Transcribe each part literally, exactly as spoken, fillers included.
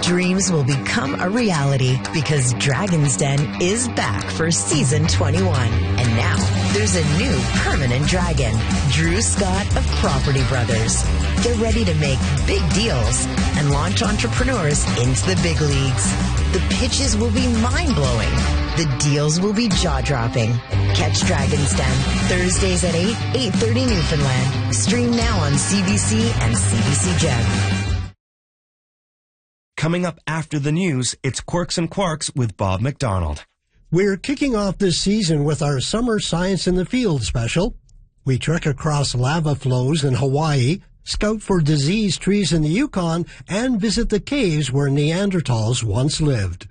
dreams will become a reality because Dragon's Den is back for season twenty-one. And now there's a new permanent dragon, Drew Scott of Property Brothers. They're ready to make big deals and launch entrepreneurs into the big leagues. The pitches will be mind-blowing. The deals will be jaw-dropping. Catch Dragon's Den Thursdays at eight, eight thirty Newfoundland. Stream now on C B C and C B C Gem. Coming up after the news, it's Quirks and Quarks with Bob McDonald. We're kicking off this season with our Summer Science in the Field special. We trek across lava flows in Hawaii, scout for diseased trees in the Yukon, and visit the caves where Neanderthals once lived.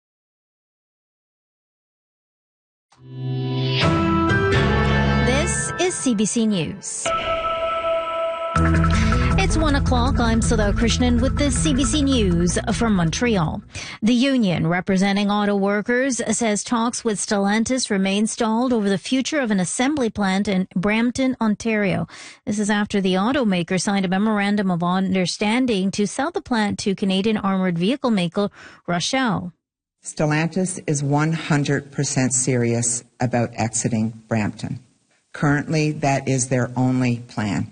This is C B C News. It's one o'clock. I'm Sudha Krishnan with the C B C News from Montreal. The union representing auto workers says talks with Stellantis remain stalled over the future of an assembly plant in Brampton, Ontario. This is after the automaker signed a memorandum of understanding to sell the plant to Canadian armored vehicle maker Rochelle. Stellantis is one hundred percent serious about exiting Brampton. Currently, that is their only plan.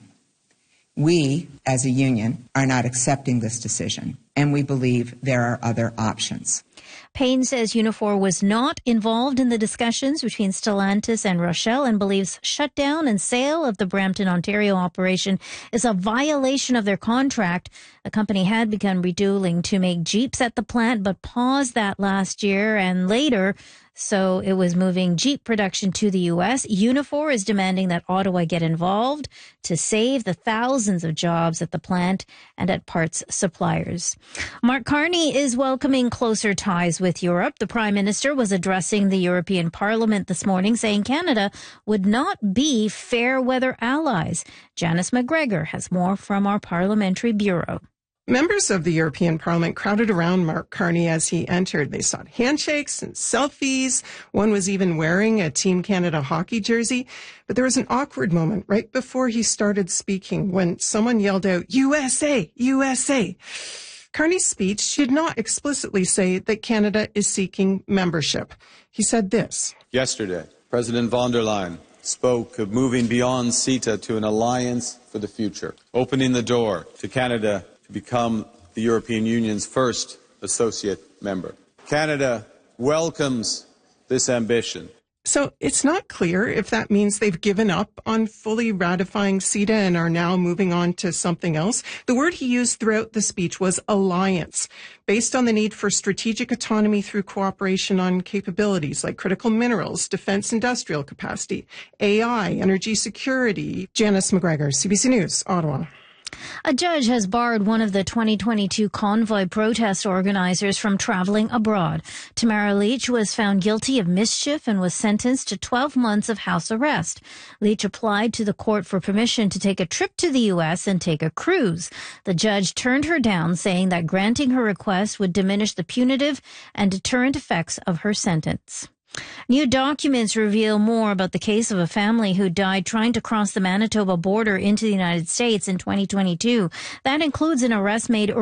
We, as a union, are not accepting this decision, and we believe there are other options. Payne says Unifor was not involved in the discussions between Stellantis and Rochelle and believes shutdown and sale of the Brampton, Ontario operation is a violation of their contract. The company had begun retooling to make Jeeps at the plant, but paused that last year and later. So it was moving Jeep production to the U S. Unifor is demanding that Ottawa get involved to save the thousands of jobs at the plant and at parts suppliers. Mark Carney is welcoming closer ties with Europe. The Prime Minister was addressing the European Parliament this morning, saying Canada would not be fair weather allies. Janice McGregor has more from our Parliamentary Bureau. Members of the European Parliament crowded around Mark Carney as he entered. They sought handshakes and selfies. One was even wearing a Team Canada hockey jersey. But there was an awkward moment right before he started speaking when someone yelled out, U S A, U S A. Carney's speech did not explicitly say that Canada is seeking membership. He said this. Yesterday, President von der Leyen spoke of moving beyond CETA to an alliance for the future, opening the door to Canada become the European Union's first associate member. Canada welcomes this ambition. So it's not clear if that means they've given up on fully ratifying CETA and are now moving on to something else. The word he used throughout the speech was alliance, based on the need for strategic autonomy through cooperation on capabilities like critical minerals, defense industrial capacity, A I, energy security. Janice McGregor, C B C News, Ottawa. A judge has barred one of the twenty twenty-two convoy protest organizers from traveling abroad. Tamara Leach was found guilty of mischief and was sentenced to twelve months of house arrest. Leach applied to the court for permission to take a trip to the U S and take a cruise. The judge turned her down, saying that granting her request would diminish the punitive and deterrent effects of her sentence. New documents reveal more about the case of a family who died trying to cross the Manitoba border into the United States in twenty twenty-two. That includes an arrest made